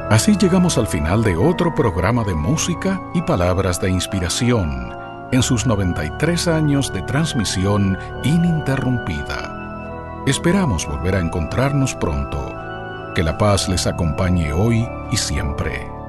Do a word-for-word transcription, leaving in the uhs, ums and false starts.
Así llegamos al final de otro programa de música y palabras de inspiración en sus noventa y tres años de transmisión ininterrumpida. Esperamos volver a encontrarnos pronto. Que la paz les acompañe hoy y siempre.